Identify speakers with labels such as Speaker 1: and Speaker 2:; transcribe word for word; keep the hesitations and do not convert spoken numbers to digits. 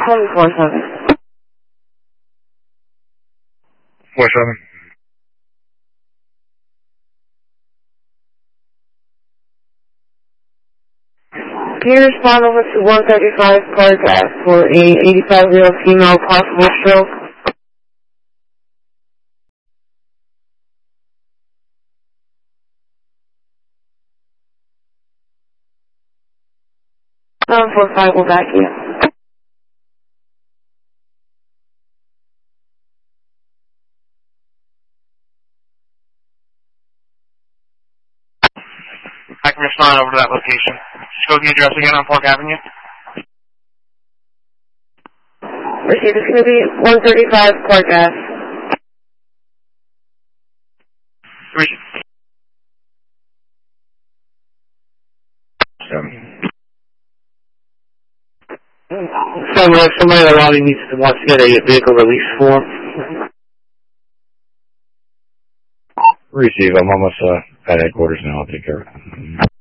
Speaker 1: Home four seven.
Speaker 2: Four seven.
Speaker 1: Can you respond over to one thirty-five Park Ave for a eighty-five-year-old female possible stroke? seven four five will back you.
Speaker 2: I can respond over to that location. Just go to the address again on Park Avenue.
Speaker 1: Received. It's going to be one thirty-five Park Ave.
Speaker 2: Received.
Speaker 3: So we have somebody in the lobby needs to, wants to get a vehicle release form.
Speaker 4: Receive. I'm almost uh, at headquarters now. I'll take care of it.